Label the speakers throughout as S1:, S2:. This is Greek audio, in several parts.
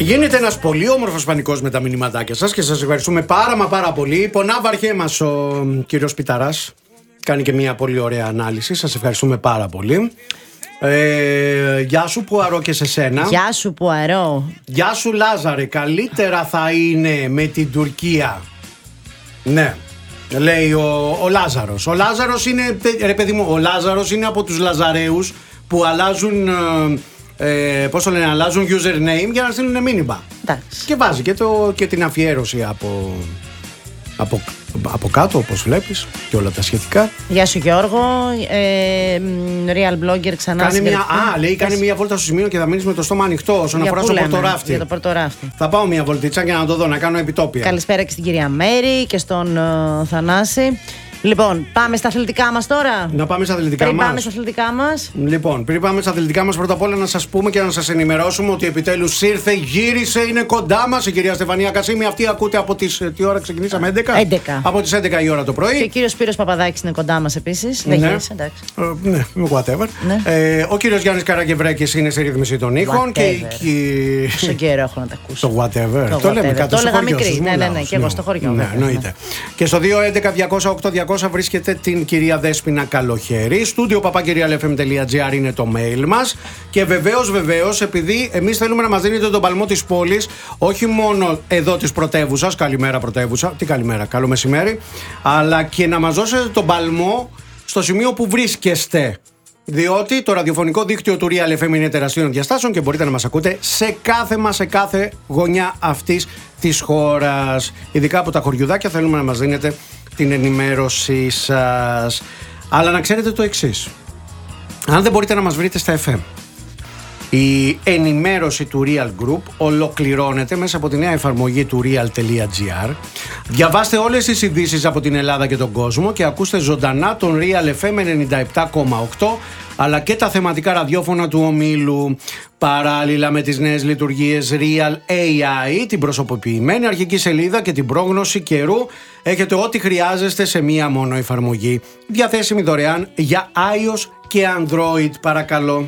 S1: Γίνεται ένας πολύ όμορφος πανικός με τα μηνυματάκια σας και σας ευχαριστούμε πάρα πολύ. Πονά βαρχέ μας ο κύριος Πιταράς. Κάνει και μια πολύ ωραία ανάλυση. Σας ευχαριστούμε πάρα πολύ. Γεια σου Πουαρό και σε σένα.
S2: Γεια σου Πουαρό.
S1: Γεια σου Λάζαρε. Καλύτερα θα είναι με την Τουρκία. Ναι. Λέει ο Λάζαρος. Ο Λάζαρος είναι, ρε παιδί μου, ο Λάζαρος είναι από τους Λαζαρέους που αλλάζουν, πώς το λένε, αλλάζουν username για να στείλουν μήνυμα.
S2: Εντάξει.
S1: Και βάζει και την αφιέρωση από κάτω, όπως βλέπεις, και όλα τα σχετικά.
S2: Γεια σου Γιώργο, real blogger ξανά.
S1: Κάνει μια βόλτα στο σημείο και θα μείνεις με το στόμα ανοιχτό όσον αφορά στο πορτοράφτη.
S2: Για το πορτοράφτη.
S1: Θα πάω μια βολτίτσα για να το δω, να κάνω επιτόπια.
S2: Καλησπέρα και στην κυρία Μέρη και στον Θανάση. Λοιπόν, πάμε στα αθλητικά μας τώρα.
S1: Να πάμε στα αθλητικά μας.
S2: Πριν πάμε στα αθλητικά μας.
S1: Λοιπόν, πριν πάμε στα αθλητικά μας, πρώτα απ' όλα να σας πούμε και να σας ενημερώσουμε ότι επιτέλους ήρθε, γύρισε, είναι κοντά μας η κυρία Στεφανία Κασίμη. Αυτή ακούτε από τις. Τι ώρα ξεκινήσαμε, 11? Από τις 11 η ώρα το πρωί.
S2: Και ο κύριος Σπύρος Παπαδάκης είναι κοντά μας επίσης.
S1: Ναι.
S2: Δεν γύρισε, εντάξει.
S1: Ναι, whatever. Ναι. Ο κύριος Γιάννης Καραγευρέκης είναι στη ρύθμιση των ήχων.
S2: Πόσο καιρό έχω να τα ακούσω.
S1: Το whatever. Το λέμε κάτω στο χωριό.
S2: Ναι, και εγώ στο χωριό.
S1: Ναι, εννοείται. Και στο 211-200-8200 βρίσκεται την κυρία Δέσποινα Καλοχέρη. studio@papakirialfm.gr είναι το mail μας. Και βεβαίως, επειδή εμείς θέλουμε να μας δίνετε τον παλμό της πόλης, όχι μόνο εδώ της πρωτεύουσας, καλημέρα πρωτεύουσα, τι καλημέρα, καλό μεσημέρι, αλλά και να μας δώσετε τον παλμό στο σημείο που βρίσκεστε. Διότι το ραδιοφωνικό δίκτυο του Real FM είναι τεραστίων διαστάσεων και μπορείτε να μας ακούτε σε κάθε γωνιά αυτής της χώρας. Ειδικά από τα χωριουδάκια θέλουμε να μας δίνετε την ενημέρωσή σας. Αλλά να ξέρετε το εξής. Αν δεν μπορείτε να μας βρείτε στα FM, η ενημέρωση του Real Group ολοκληρώνεται μέσα από τη νέα εφαρμογή του real.gr. Διαβάστε όλες τις ειδήσεις από την Ελλάδα και τον κόσμο και ακούστε ζωντανά τον Real FM 97,8 αλλά και τα θεματικά ραδιόφωνα του ομίλου. Παράλληλα με τις νέες λειτουργίες Real AI, την προσωποποιημένη αρχική σελίδα και την πρόγνωση καιρού, έχετε ό,τι χρειάζεστε σε μία μόνο εφαρμογή. Διαθέσιμη δωρεάν για iOS και Android, παρακαλώ.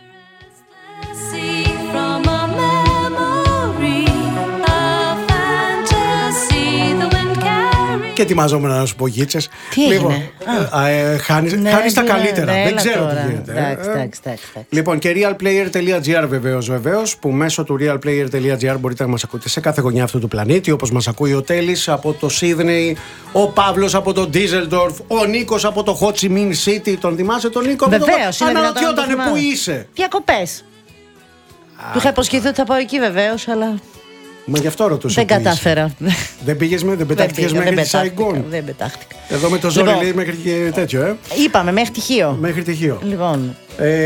S1: Και ετοιμαζόμουν να σου πω γίτσες.
S2: Τι έγινε?
S1: Χάνεις τα καλύτερα. Δεν ξέρω
S2: τώρα.
S1: τι γίνεται.
S2: Εντάξει.
S1: Λοιπόν, και realplayer.gr βεβαίως, που μέσω του realplayer.gr μπορείτε να μας ακούτε σε κάθε γωνιά αυτού του πλανήτη, όπως μας ακούει ο Τέλης από το Σίδνεϊ, ο Παύλος από το Ντίζελντορφ, ο Νίκος από το Ho Chi Minh City. Τον θυμάσαι τον Νίκο?
S2: Βεβαίως.
S1: Αναρωτιότανε πού είσαι.
S2: Διακοπές. Του είχα υποσχεθεί ότι θα πάω εκεί βεβαίως, αλλά.
S1: Μα γι' αυτό ρωτούσα.
S2: Δεν κατάφερα.
S1: Δεν πετάχτηκες μέχρι τη Σαϊγκόν?
S2: Δεν πετάχτηκα.
S1: Εδώ με το ζόρι λέει μέχρι και τέτοιο,
S2: Είπαμε, μέχρι τυχείο.
S1: Μέχρι τυχείο.
S2: Λοιπόν.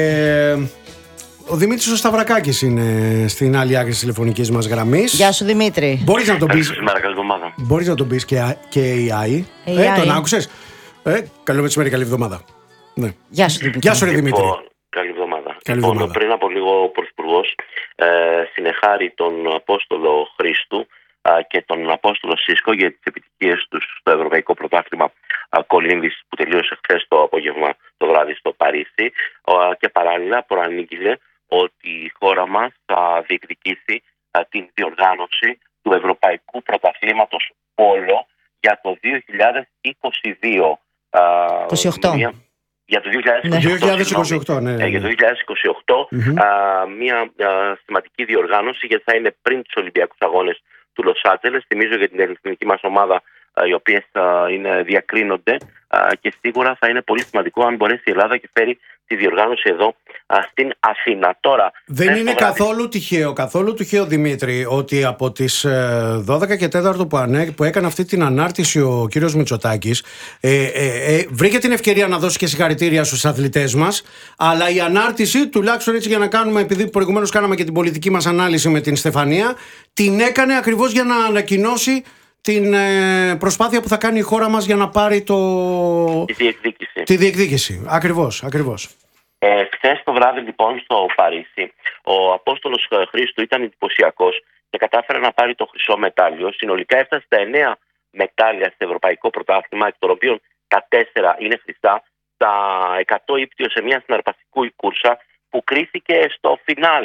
S1: Ο Δημήτρης ο Σταυρακάκης είναι στην άλλη άκρη της τηλεφωνικής μας γραμμής.
S2: Γεια σου Δημήτρη.
S1: Μπορείς να τον πεις.
S3: Καλή εβδομάδα.
S1: Μπορείς να τον πεις και AI. Τον άκουσες? Καλό μεσημέρι, καλή εβδομάδα. Ναι.
S2: Γεια σου Δημήτρη.
S1: Γεια σου ρε Δημήτρη.
S3: Καλή εβδομάδα.
S1: Λοιπόν,
S3: πριν από λίγο ο Πρωθυπουργός συνεχάρει τον Απόστολο Χρήστου και τον Απόστολο Σίσκο για τις επιτυχίες τους στο Ευρωπαϊκό Πρωτάθλημα Κολύμβης που τελείωσε χθες το απόγευμα, το βράδυ στο Παρίσι, και παράλληλα προανήγγειλε ότι η χώρα μας θα διεκδικήσει την διοργάνωση του Ευρωπαϊκού Πρωταθλήματος Πόλο για το 2022.
S2: 28.
S3: Για το 2028,
S1: ναι.
S3: Για το 2028 μια σημαντική διοργάνωση, γιατί θα είναι πριν τους Ολυμπιακούς Αγώνες του Λος Άντζελες. Θυμίζω για την εθνική μας ομάδα, οι οποίες διακρίνονται, και σίγουρα θα είναι πολύ σημαντικό αν μπορέσει η Ελλάδα και φέρει τη διοργάνωση εδώ στην Αθήνα. Τώρα,
S1: δεν είναι καθόλου τυχαίο Δημήτρη, ότι από τις 12 και 4 που έκανε αυτή την ανάρτηση ο κύριος Μητσοτάκης, βρήκε την ευκαιρία να δώσει και συγχαρητήρια στους αθλητές μας, αλλά η ανάρτηση, τουλάχιστον έτσι για να κάνουμε, επειδή προηγουμένως κάναμε και την πολιτική μας ανάλυση με την Στεφανία, την έκανε ακριβώς για να ανακοινώσει την προσπάθεια που θα κάνει η χώρα μας για να πάρει τη διεκδίκηση. Ακριβώς.
S3: Χθες το βράδυ λοιπόν στο Παρίσι ο Απόστολος Χρήστου ήταν εντυπωσιακός και κατάφερε να πάρει το χρυσό μετάλλιο. Συνολικά έφτασε στα 9 μετάλλια στο Ευρωπαϊκό Πρωτάθλημα, εκ των οποίων τα 4 είναι χρυσά, τα 100 ύπτιο σε μια συναρπαστική κούρσα που κρίθηκε στο φινάλε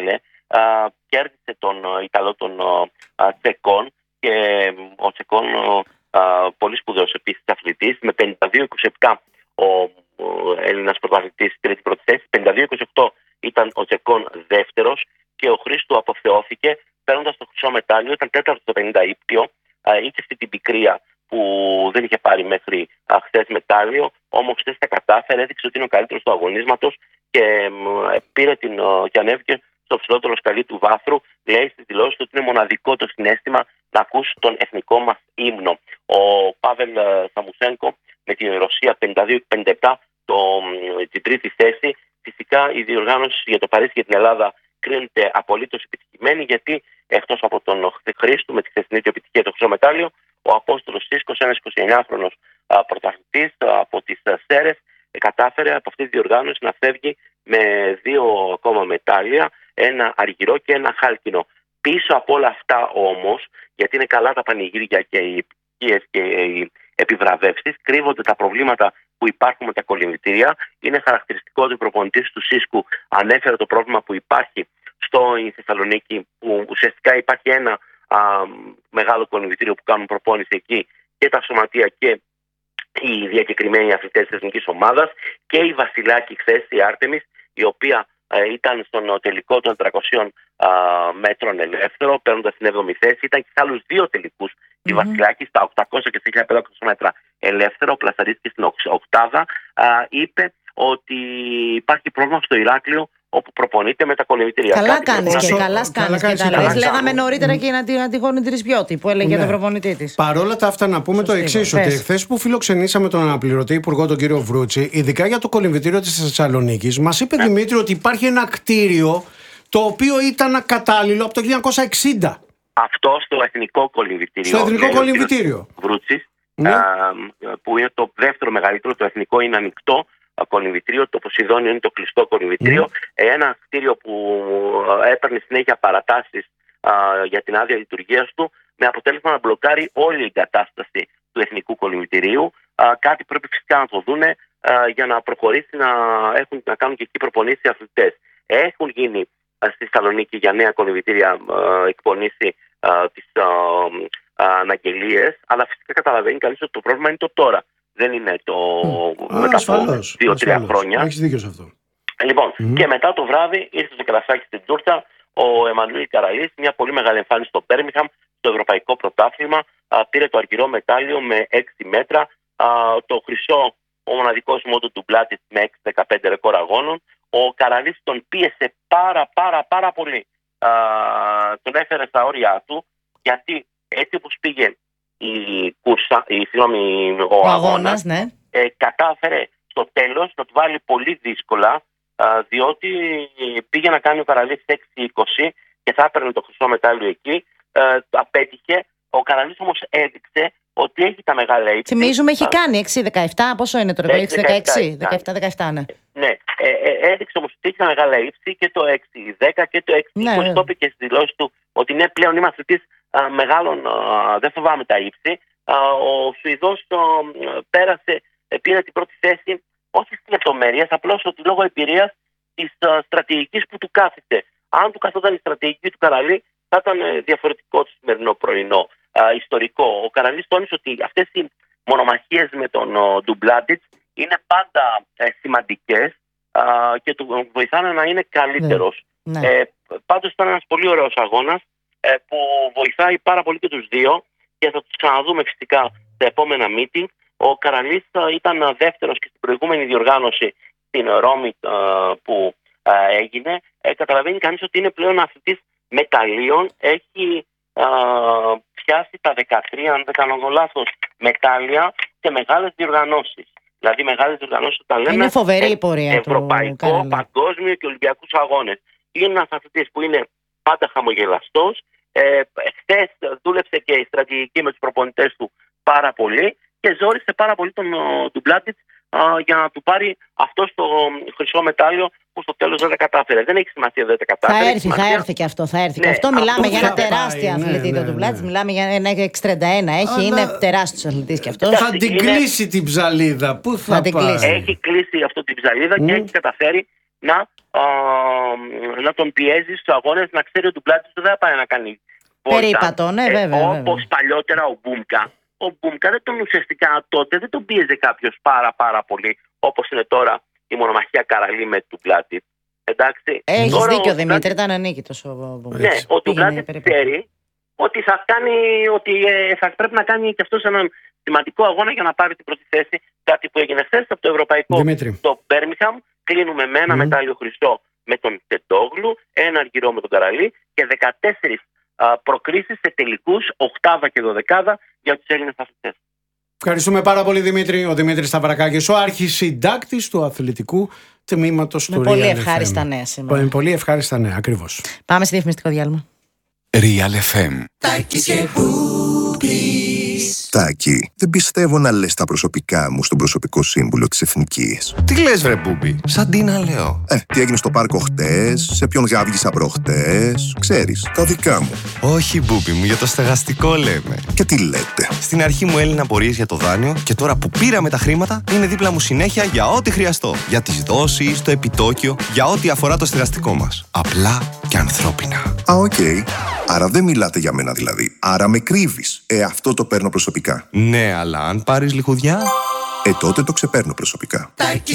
S3: κέρδισε τον Ιταλό τον Τσεκόν, και ο Τσεκόν, πολύ σπουδαίος επίσης αθλητής, με 52-27 ο Έλληνας πρωταθλητής πήρε την πρώτη θέση, 52-28 ήταν ο Τσεκόν δεύτερος, και ο Χρήστου αποθεώθηκε παίρνοντας το χρυσό μετάλλιο, ήταν τέταρτο στο 50 ύπτιο, είχε αυτή την πικρία που δεν είχε πάρει μέχρι χθες μετάλλιο, όμως χθες τα κατάφερε, έδειξε ότι είναι ο καλύτερος του αγωνίσματος και πήρε και ανέβηκε στο ψηλότερο σκαλί του βάθρου. Λέει στις δηλώσεις του ότι είναι μοναδικό το συναίσθημα να ακούσει τον εθνικό μας ύμνο. Ο Πάβελ Σαμουσένκο με την Ρωσία 52-57 την τρίτη θέση. Φυσικά η διοργάνωση για το Παρίσι και την Ελλάδα κρίνεται απολύτως επιτυχημένη, γιατί εκτός από τον Χρήστου με τη χθεσινή του επιτυχία το χρυσό μετάλλιο, ο Απόστολος Σίσκος, ένας 29χρονος πρωταθλητής από τις Σέρες, κατάφερε από αυτή τη διοργάνωση να φεύγει με 2 ακόμα μετάλλια, ένα αργυρό και ένα χάλκινο. Πίσω από όλα αυτά όμως, γιατί είναι καλά τα πανηγύρια και οι επιτυχίες και οι επιβραβεύσεις, κρύβονται τα προβλήματα που υπάρχουν με τα κολυμβητήρια. Είναι χαρακτηριστικό ότι ο προπονητής του Σίσκου ανέφερε το πρόβλημα που υπάρχει στη Θεσσαλονίκη, που ουσιαστικά υπάρχει ένα μεγάλο κολυμβητήριο που κάνουν προπόνηση εκεί, και τα σωματεία και οι διακεκριμένοι αθλητές της εθνικής ομάδας, και η Βασιλάκη χθες, η Άρτεμις, η οποία ήταν στον τελικό των 300 μέτρων ελεύθερο, παίρνοντας την 7η θέση. Ήταν και σε άλλους 2 τελικούς η Βασιλάκη, στα 800 και στα 1500 μέτρα ελεύθερο, πλασαρίστηκε στην οκτάδα. Είπε ότι υπάρχει πρόβλημα στο Ηράκλειο, όπου προπονείται με τα κολυμβητήρια.
S2: Καλά κάνεις και καλά κάνεις και τα λες. Λέγαμε νωρίτερα και για την Αντιγόνη Τρισπιώτη που έλεγε τον προπονητή της.
S1: Παρόλα τα αυτά, να πούμε το εξής, ότι χθες που φιλοξενήσαμε τον αναπληρωτή υπουργό, τον κύριο Βρούτσι, ειδικά για το κολυμβητήριο της Θεσσαλονίκης, μας είπε Δημήτρη ότι υπάρχει ένα κτίριο το οποίο ήταν ακατάλληλο από το 1960. Αυτό
S3: στο Εθνικό Κολυμβητήριο.
S1: Στο Εθνικό Κολυμβητήριο.
S3: Βρούτσης, που είναι το δεύτερο μεγαλύτερο, το εθνικό είναι ανοιχτό κολυμβητήριο, το Ποσειδόνιο είναι το κλειστό κολυμβητήριο. Ένα κτίριο που έπαιρνε συνέχεια παρατάσεις για την άδεια λειτουργίας του, με αποτέλεσμα να μπλοκάρει όλη η εγκατάσταση του εθνικού κολυμβητηρίου. Κάτι πρέπει φυσικά να το δούνε για να προχωρήσει να κάνουν και εκεί προπονήσεις οι αθλητές. Έχουν γίνει στη Θεσσαλονίκη για νέα κολυμβητήρια εκπονήσει τις αναγγελίες, αλλά φυσικά καταλαβαίνει κανείς ότι το πρόβλημα είναι το τώρα. Δεν είναι το μετά από 2-3 χρόνια.
S1: Έχεις δίκιο σε αυτό.
S3: Λοιπόν, και μετά το βράδυ ήρθε στο κερασάκι στην τούρτα ο Εμμανουήλ Καραλής, μια πολύ μεγάλη εμφάνιση στο Μπέρμιγχαμ, στο Ευρωπαϊκό Πρωτάθλημα. Πήρε το αργυρό μετάλλιο με 6 μέτρα. Το χρυσό, ο μοναδικός μόνο του ντουμπλάτης με 6-15 ρεκόρ αγώνων. Ο Καραλής τον πίεσε πάρα πολύ. Τον έφερε στα όρια του, γιατί έτσι όπως πήγε ο αγώνας, ναι, κατάφερε στο τέλος να του βάλει πολύ δύσκολα, διότι πήγε να κάνει ο Καραλής 6-20 και θα έπαιρνε το χρυσό μετάλλιο εκεί. Απέτυχε. Ο Καραλής όμως έδειξε ότι έχει τα μεγάλα ύψη.
S2: Θυμίζουμε έχει κάνει 6-17, πόσο είναι τώρα, 6-16, 17-17, ναι.
S3: Ναι, έδειξε όμως ότι έχει τα μεγάλα ύψη, και το 6-10 και το 6-20. Το είπε και στις δηλώσεις του ότι ναι, πλέον είμαι αθλητής μεγάλων, δεν φοβάμαι τα ύψη. Ο Σουηδός πήρε την πρώτη θέση, όχι στις λεπτομέρειες, απλώς ότι λόγω εμπειρίας της στρατηγικής που του κάθεται. Αν του καθόταν η στρατηγική του Καραλή, θα ήταν διαφορετικό το σημερινό πρωινό, ιστορικό. Ο Καραλής τόνισε ότι αυτές οι μονομαχίες με τον Ντουμπλάτιτς είναι πάντα σημαντικές και του βοηθάνε να είναι καλύτερος. Πάντως ήταν ένας πολύ ωραίος αγώνας που βοηθάει πάρα πολύ και τους δύο, και θα τους ξαναδούμε φυσικά στα επόμενα meeting. Ο Καραλής ήταν δεύτερος και στην προηγούμενη διοργάνωση στην Ρώμη που έγινε. Καταλαβαίνει κανείς ότι είναι πλέον αθλητής μεταλλίων. Έχει πιάσει τα 13, αν δεν κάνω λάθος, μετάλλια σε μεγάλες διοργανώσεις. Δηλαδή μεγάλες διοργανώσεις όταν λέμε
S2: είναι φοβερή η πορεία
S3: ευρωπαϊκό, παγκόσμιο και ολυμπιακούς αγώνες. Είναι ένας αθλητής που είναι πάντα χαμογελαστός. Χθες δούλεψε και η στρατηγική με τους προπονητές του πάρα πολύ και ζόρισε πάρα πολύ τον Ντουμπλάτιτς για να του πάρει αυτό το χρυσό μετάλλιο που στο τέλος δεν τα κατάφερε. Δεν έχει σημασία, δεν τα κατάφερε.
S2: Θα έρθει και αυτό. Ναι, και αυτό μιλάμε για ένα τεράστιο αθλητή. Το Ντουμπλάτιτς μιλάμε για ένα 6'31". Είναι τεράστιος αθλητής και αυτό.
S1: Θα την κλείσει την ψαλίδα. Πού θα πάει?
S3: Έχει κλείσει αυτό την ψαλίδα και έχει καταφέρει να τον πιέζει στους αγώνες, να ξέρει ότι ο Ντουμπλάτης δεν θα πάει να κάνει
S2: περίπατο, ναι, βέβαια.
S3: Όπως παλιότερα ο Μπούμκα. Ο Μπούμκα ουσιαστικά τότε δεν τον πίεζε κάποιος πάρα πολύ, όπως είναι τώρα η μονομαχία Καραλί με του Ντουμπλάτη. Εντάξει.
S2: Έχεις δίκιο, Δημήτρη, ήταν ανίκητος ο Μπούμκα.
S3: Ναι, ο Ντουμπλάτης ξέρει ότι θα πρέπει να κάνει και αυτός έναν σημαντικό αγώνα για να πάρει την πρώτη θέση. Κάτι που έγινε χθες από το Ευρωπαϊκό στο Μπέρμιγχαμ. Κλείνουμε με ένα μετάλλιο χρυσό με τον Τεντόγλου, ένα αργυρό με τον Καραλί και 14 προκρίσεις σε τελικούς, οκτάδα και δωδεκάδα για τους Έλληνες αθλητές.
S1: Ευχαριστούμε πάρα πολύ, Δημήτρη. Ο Δημήτρης Σταυρακάκης, ο αρχισυντάκτης του αθλητικού τμήματος του Real FM.
S2: Πολύ ευχάριστα νέα σήμερα.
S1: Πολύ ευχάριστα νέα, ακριβώς.
S2: Πάμε στη διαφημιστικό διάλειμμα.
S4: Real FM.
S5: Τάκη, δεν πιστεύω να λες τα προσωπικά μου στον προσωπικό σύμβουλο της Εθνικής.
S4: Τι λες, βρε Μπούμπι, σαν τι να λέω.
S5: Τι έγινε στο πάρκο χτες, σε ποιον γάβγισα προχτές, ξέρεις, τα δικά μου.
S4: Όχι, Μπούμπι μου, για το στεγαστικό λέμε.
S5: Και τι λέτε.
S4: Στην αρχή μου έλυναν απορίες για το δάνειο και τώρα που πήραμε τα χρήματα είναι δίπλα μου συνέχεια για ό,τι χρειαστώ. Για τις δόσεις, το επιτόκιο, για ό,τι αφορά το στεγαστικό μας. Απλά και ανθρώπινα.
S5: Οκ. Άρα δεν μιλάτε για μένα δηλαδή. Άρα με κρύβεις. Αυτό το παίρνω προσωπικά.
S4: Ναι, αλλά αν πάρεις λιχουδιά...
S5: τότε το ξεπαίρνω προσωπικά.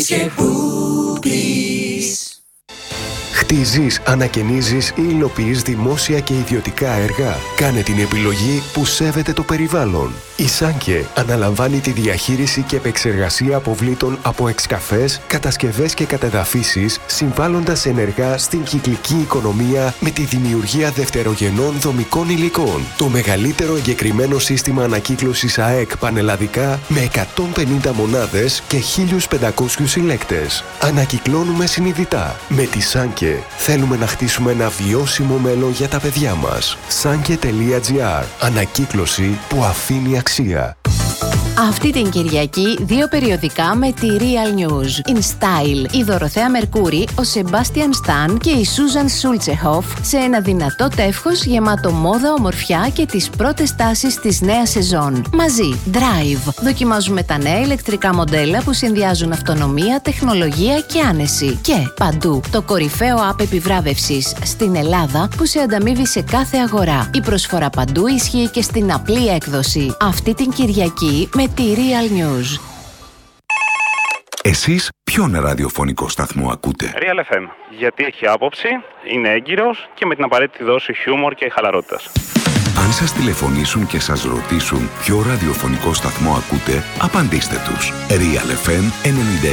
S6: Χτίζεις, ανακαινίζεις ή υλοποιείς δημόσια και ιδιωτικά έργα. Κάνε την επιλογή που σέβεται το περιβάλλον. Η Σάνκε αναλαμβάνει τη διαχείριση και επεξεργασία αποβλήτων από εξκαφές, κατασκευές και κατεδαφίσεις, συμβάλλοντας ενεργά στην κυκλική οικονομία με τη δημιουργία δευτερογενών δομικών υλικών. Το μεγαλύτερο εγκεκριμένο σύστημα ανακύκλωσης ΑΕΚ πανελλαδικά με 150 μονάδες και 1.500 συλλέκτες. Ανακυκλώνουμε συνειδητά. Με τη Σάνκε θέλουμε να χτίσουμε ένα βιώσιμο μέλλον για τα παιδιά μας. Sanke.gr. Ανακύκλωση που αφήνει αξία.
S7: Αυτή την Κυριακή 2 περιοδικά με τη Real News. In Style, η Δωροθέα Μερκούρη, ο Σεμπάστιαν Σταν και η Σούζαν Σούλτσεχοφ σε ένα δυνατό τεύχος γεμάτο μόδα, ομορφιά και τις πρώτες τάσεις της νέας σεζόν. Μαζί, Drive. Δοκιμάζουμε τα νέα ηλεκτρικά μοντέλα που συνδυάζουν αυτονομία, τεχνολογία και άνεση. Και παντού, το κορυφαίο app επιβράβευσης στην Ελλάδα που σε ανταμείβει σε κάθε αγορά. Η προσφορά παντού ισχύει και στην απλή έκδοση. Αυτή την Κυριακή με τη Real News.
S8: Εσείς ποιον ραδιοφωνικό σταθμό ακούτε?
S9: Real FM. Γιατί έχει άποψη, είναι έγκυρος και με την απαραίτητη δόση χιούμορ και χαλαρότητας.
S8: Αν σας τηλεφωνήσουν και σας ρωτήσουν ποιο ραδιοφωνικό σταθμό ακούτε, απαντήστε τους. Real FM 96.